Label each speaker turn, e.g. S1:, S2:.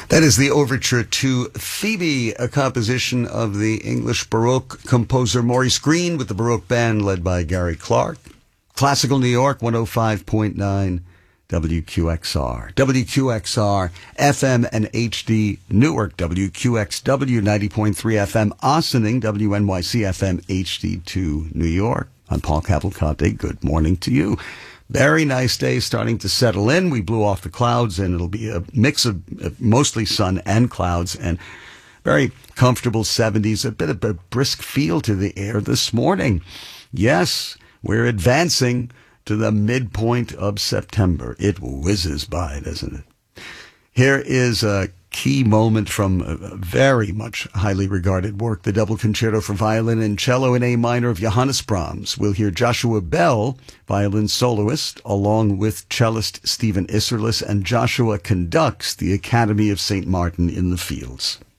S1: That is the overture to Phoebe, a composition of the English Baroque composer Maurice Greene with the Baroque Band led by Gary Clark. Classical New York, 105.9 WQXR. WQXR, FM and HD Newark, WQXW, 90.3 FM Ossining, WNYC FM HD2 New York. I'm Paul Cavalcante. Good morning to you. Very nice day starting to settle in. We blew off the clouds and it'll be a mix of mostly sun and clouds and very comfortable 70s, a bit of a brisk feel to the air this morning. Yes, we're advancing to the midpoint of September. It whizzes by, doesn't it? Here is a key moment from a very much highly regarded work, the Double Concerto for Violin and Cello in A minor of Johannes Brahms. We'll hear Joshua Bell, violin soloist, along with cellist Stephen Isserlis, and Joshua conducts the Academy of St. Martin in the Fields.